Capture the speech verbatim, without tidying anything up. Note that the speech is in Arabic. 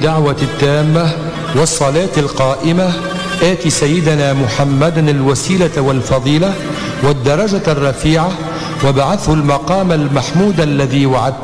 الدعوة التامة والصلاة القائمة آت سيدنا محمدا الوسيلة والفضيلة والدرجة الرفيعة وابعثه المقام المحمود الذي وعدته